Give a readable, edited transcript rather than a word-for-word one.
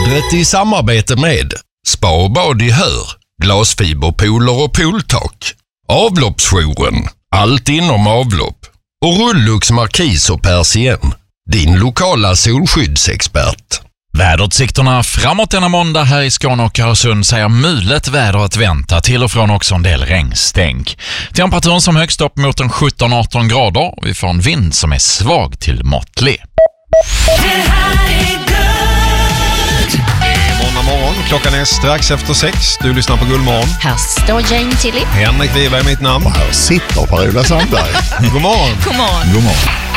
Vädret i samarbete med Spa och bad i Hör, glasfiberpooler och pooltak, Avloppsjouren, allt inom avlopp och Rullux Markis och Persien, din lokala solskyddsexpert. Väderutsikterna framåt denna måndag här i Skåne och Öresund säger mulet väder att vänta, till och från också en del regnstänk. Temperaturen som högst upp mot en 17-18 grader och vi får en vind som är svag till måttlig. Morgon. Klockan är strax efter 6. Du lyssnar på Guldmorgon. Här står Jane Tilly. Henrik Wiberg är mitt namn. Och här sitter Per-Ola Sandberg. God morgon. God morgon. God morgon.